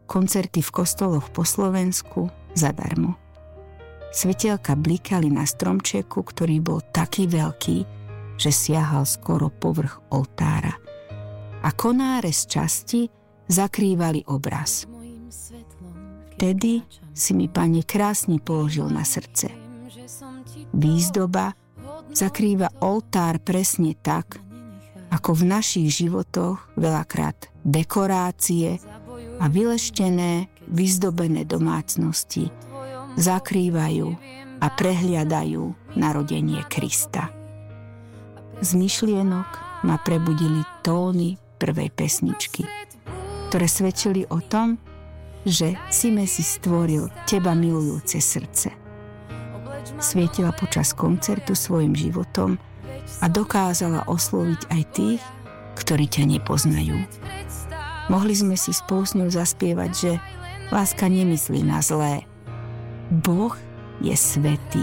koncerty v kostoloch po Slovensku zadarmo. Svetielka blikali na stromčeku, ktorý bol taký veľký, že siahal skoro povrch oltára. A konáre z časti zakrývali obraz. Vtedy si mi, Pane, krásne položil na srdce. Výzdoba zakrýva oltár presne tak, ako v našich životoch veľakrát dekorácie a vyleštené, vyzdobené domácnosti zakrývajú a prehliadajú narodenie Krista. Z myšlienok ma prebudili tóny prvej pesničky, ktoré svedčili o tom, že si Mesi stvoril teba milujúce srdce. Svietila počas koncertu svojim životom a dokázala osloviť aj tých, ktorí ťa nepoznajú. Mohli sme si spolu s ňou zaspievať, že láska nemyslí na zlé. Boh je svätý.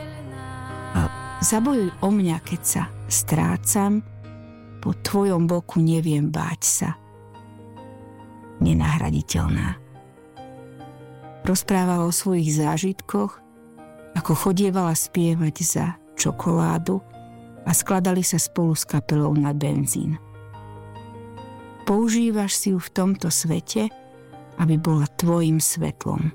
Zabojuj o mňa, keď sa strácam, po tvojom boku neviem báť sa. Nenahraditeľná. Rozprávala o svojich zážitkoch, ako chodievala spievať za čokoládu a skladali sa spolu s kapelou na benzín. Používaš si ju v tomto svete, aby bola tvojim svetlom.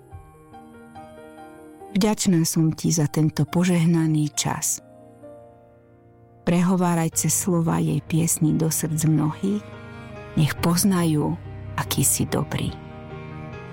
Vďačná som ti za tento požehnaný čas. Prehováraj cez slova jej piesní do srdc mnohých, nech poznajú, aký si dobrý.